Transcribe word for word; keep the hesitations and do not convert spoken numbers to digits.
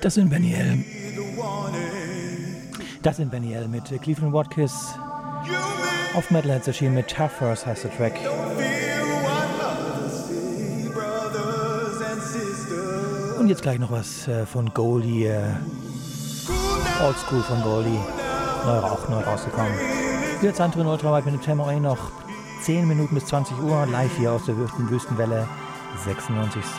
Das sind Benny Hill. Das sind Benny Hill mit Cleveland Watkins. Auf Metalheads erschienen mit Tough Earth heißt der Track. Und jetzt gleich noch was äh, von Goldie. Äh, Oldschool von Goldie. Neu, auch neu rausgekommen. Jetzt Antrin Ultrawide mit dem Thema noch zehn Minuten bis zwanzig Uhr. Live hier aus der Wüstenwelle sechsundneunzig